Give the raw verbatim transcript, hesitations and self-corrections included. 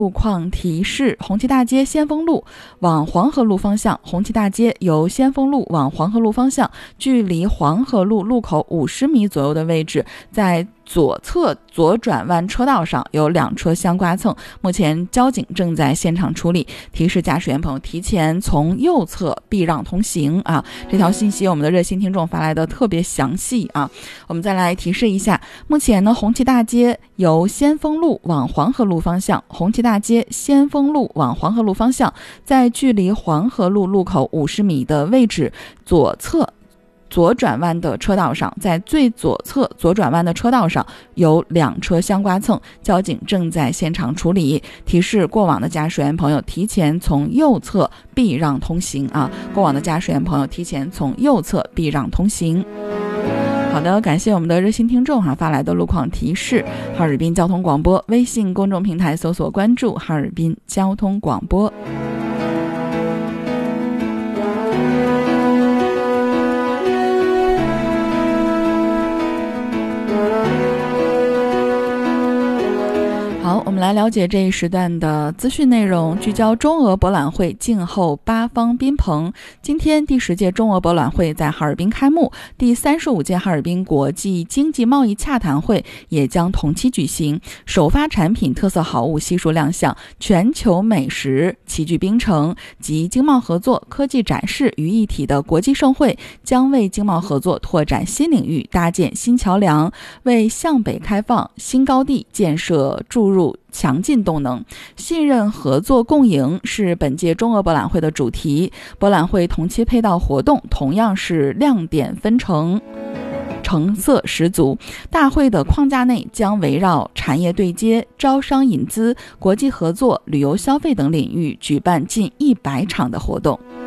路况提示：红旗大街先锋路往黄河路方向，红旗大街由先锋路往黄河路方向，距离黄河路路口五十米左右的位置，在左侧左转弯车道上有两车相刮蹭，目前交警正在现场处理，提示驾驶员朋友提前从右侧避让通行啊。这条信息我们的热心听众发来的特别详细啊。我们再来提示一下，目前呢，红旗大街由先锋路往黄河路方向，红旗大街先锋路往黄河路方向，在距离黄河路路口五十米的位置，左侧左转弯的车道上，在最左侧左转弯的车道上有两车相刮蹭，交警正在现场处理，提示过往的驾驶员朋友提前从右侧避让通行啊！过往的驾驶员朋友提前从右侧避让通行。好的，感谢我们的热心听众哈、啊、发来的路况提示。哈尔滨交通广播微信公众平台搜索关注哈尔滨交通广播。好，我们来了解这一时段的资讯内容，聚焦中俄博览会静候八方宾朋。今天第十届中俄博览会在哈尔滨开幕，第三十五届哈尔滨国际经济贸易洽谈会也将同期举行，首发产品特色好物悉数亮相，全球美食齐聚冰城，集经贸合作、科技展示于一体的国际盛会，将为经贸合作拓展新领域搭建新桥梁，为向北开放新高地建设注入强劲动能。信任、合作、共赢是本届中俄博览会的主题。博览会同期配套活动同样是亮点纷呈，成色十足。大会的框架内将围绕产业对接、招商引资、国际合作、旅游消费等领域举办近一百场的活动。